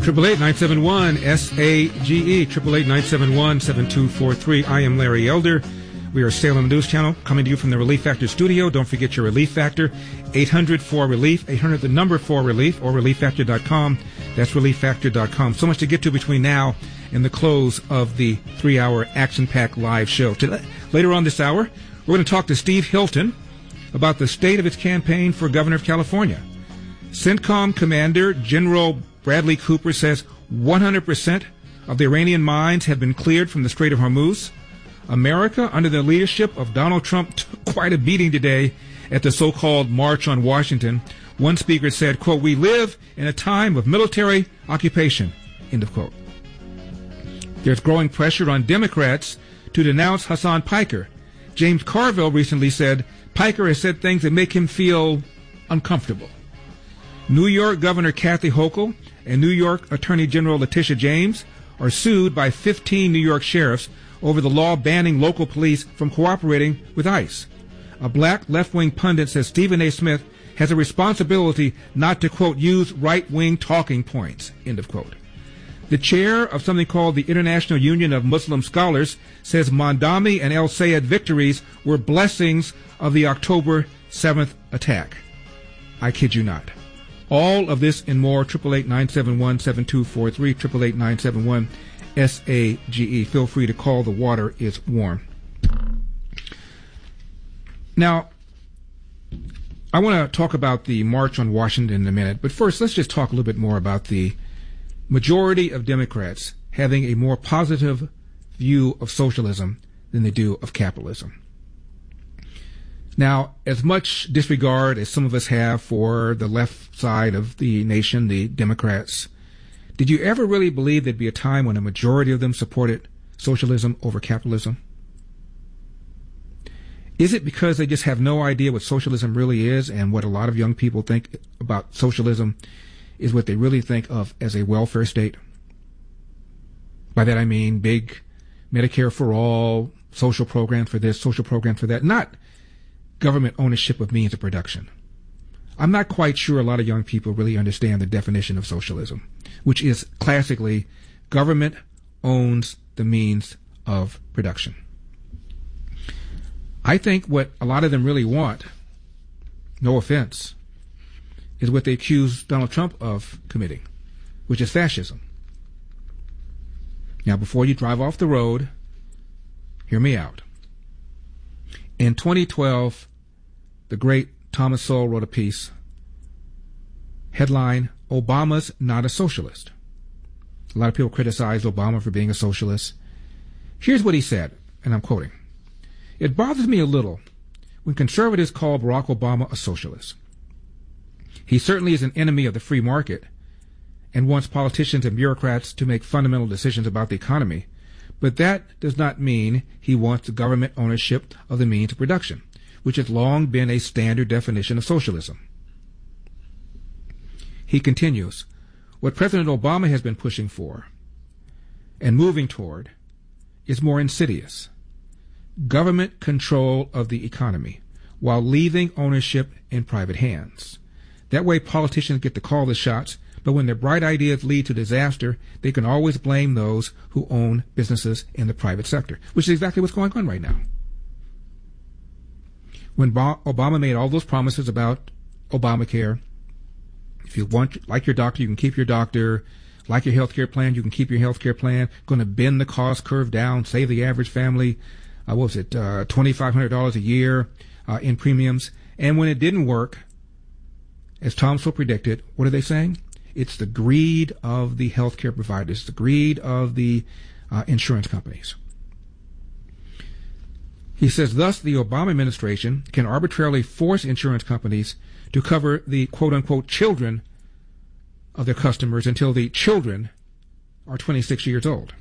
888-971-SAGE, 888-971-7243. I am Larry Elder. We are Salem News Channel, coming to you from the Relief Factor studio. Don't forget your Relief Factor, 800-4RELIEF, 800-4RELIEF, or ReliefFactor.com. That's ReliefFactor.com. So much to get to between now and the close of the 3-hour action-packed live show. Later on this hour, we're going to talk to Steve Hilton about the state of its campaign for governor of California. CENTCOM Commander General Bradley Cooper says 100% of the Iranian mines have been cleared from the Strait of Hormuz. America, under the leadership of Donald Trump, took quite a beating today at the so-called March on Washington. One speaker said, quote, "We live in a time of military occupation," end of quote. There's growing pressure on Democrats to denounce Hassan Piker. James Carville recently said Piker has said things that make him feel uncomfortable. New York Governor Kathy Hochul and New York Attorney General Letitia James are sued by 15 New York sheriffs over the law banning local police from cooperating with ICE. A black left-wing pundit says Stephen A. Smith has a responsibility not to, quote, use right-wing talking points, end of quote. The chair of something called the International Union of Muslim Scholars says Mondami and El Sayed victories were blessings of the October 7th attack. I kid you not. All of this and more, 888-971-7243, 888-971-SAGE. Feel free to call. The water is warm. Now, I want to talk about the March on Washington in a minute, but first let's just talk a little bit more about the majority of Democrats having a more positive view of socialism than they do of capitalism. Now, as much disregard as some of us have for the left side of the nation, the Democrats, did you ever really believe there'd be a time when a majority of them supported socialism over capitalism? Is it because they just have no idea what socialism really is, and what a lot of young people think about socialism is what they really think of as a welfare state? By that I mean big Medicare for all, social program for this, social program for that, not government ownership of means of production. I'm not quite sure a lot of young people really understand the definition of socialism, which is classically government owns the means of production. I think what a lot of them really want, no offense, is what they accuse Donald Trump of committing, which is fascism. Now, before you drive off the road, hear me out. In 2012, the great Thomas Sowell wrote a piece, headline, "Obama's Not a Socialist." A lot of people criticize Obama for being a socialist. Here's what he said, and I'm quoting, "It bothers me a little when conservatives call Barack Obama a socialist. He certainly is an enemy of the free market and wants politicians and bureaucrats to make fundamental decisions about the economy, but that does not mean he wants government ownership of the means of production, which has long been a standard definition of socialism." He continues, "What President Obama has been pushing for and moving toward is more insidious. Government control of the economy while leaving ownership in private hands. That way politicians get to call the shots, but when their bright ideas lead to disaster, they can always blame those who own businesses in the private sector," which is exactly what's going on right now. When Obama made all those promises about Obamacare, if you like your doctor, you can keep your doctor. Like your health care plan, you can keep your health care plan. Going to bend the cost curve down, save the average family, $2,500 a year in premiums. And when it didn't work, as Tom Sowell predicted, what are they saying? It's the greed of the health care providers, the greed of the insurance companies. He says, thus, the Obama administration can arbitrarily force insurance companies to cover the quote-unquote children of their customers until the children are 26 years old.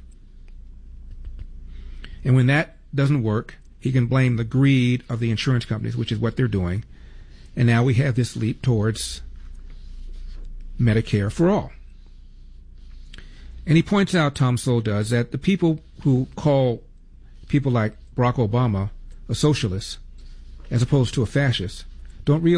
And when that doesn't work, he can blame the greed of the insurance companies, which is what they're doing. And now we have this leap towards Medicare for all. And he points out, Tom Sowell does, that the people who call people like Barack Obama a socialist as opposed to a fascist don't realize